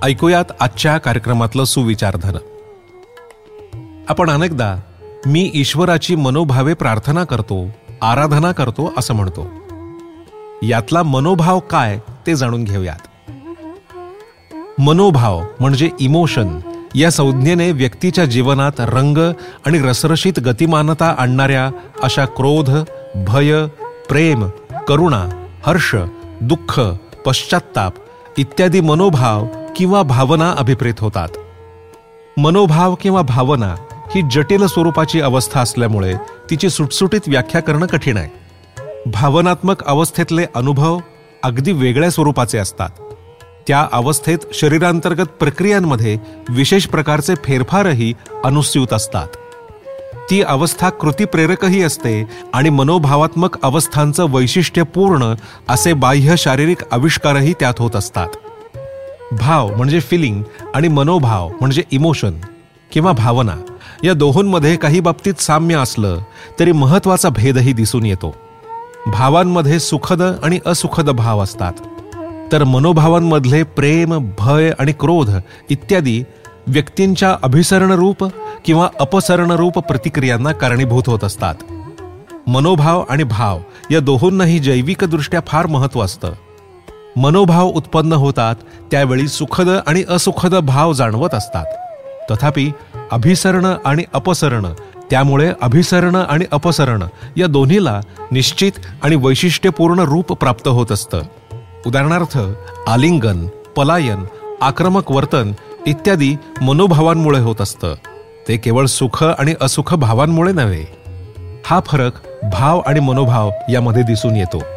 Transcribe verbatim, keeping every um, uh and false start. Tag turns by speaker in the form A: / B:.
A: ऐकूयात आजच्या कार्यक्रमातलं सुविचारधन. आपण अनेकदा मी ईश्वराची मनोभावे प्रार्थना करतो, आराधना करतो असं म्हणतो. यातला मनोभाव काय ते जाणून घेऊयात. मनोभाव म्हणजे इमोशन या संज्ञेने व्यक्तीच्या जीवनात रंग आणि रसरशीत गतिमानता आणणाऱ्या अशा क्रोध, भय, प्रेम, करुणा, हर्ष, दुःख, पश्चात्ताप इत्यादी मनोभाव किंवा भावना अभिप्रेत होतात. मनोभाव किंवा भावना ही जटिल स्वरूपाची अवस्था असल्यामुळे तिची सुटसुटीत व्याख्या करणं कठीण आहे. भावनात्मक अवस्थेतले अनुभव अगदी वेगळ्या स्वरूपाचे असतात. त्या अवस्थेत शरीरांतर्गत प्रक्रियांमध्ये विशेष प्रकारचे फेरफारही अनुस्यूत असतात. ती अवस्था कृतीप्रेरकही असते आणि मनोभावात्मक अवस्थांचं वैशिष्ट्यपूर्ण असे बाह्य शारीरिक आविष्कारही त्यात होत असतात. भाव म्हणजे फिलिंग आणि मनोभाव म्हणजे इमोशन किंवा भावना या दोहोंमध्ये काही बाबतीत साम्य असलं तरी महत्वाचा भेदही दिसून येतो. भावांमध्ये सुखद आणि असुखद भाव असतात, तर मनोभावांमधले प्रेम, भय आणि क्रोध इत्यादी व्यक्तींच्या अभिसरणरूप किंवा अपसरणरूप प्रतिक्रियांना कारणीभूत होत असतात. मनोभाव आणि भाव या दोहोंनाही जैविकदृष्ट्या फार महत्त्व असतं. मनोभाव उत्पन्न होतात त्यावेळी सुखद आणि असुखद भाव जाणवत असतात. तथापि अभिसरण आणि अपसरण, त्यामुळे अभिसरण आणि अपसरण या दोन्हीला निश्चित आणि वैशिष्ट्यपूर्ण रूप प्राप्त होत असतं. उदाहरणार्थ आलिंगन, पलायन, आक्रमक वर्तन इत्यादी मनोभावांमुळे होत असतं. ते केवळ सुख आणि असुख भावांमुळे नव्हे. हा फरक भाव आणि मनोभाव यामध्ये दिसून येतो.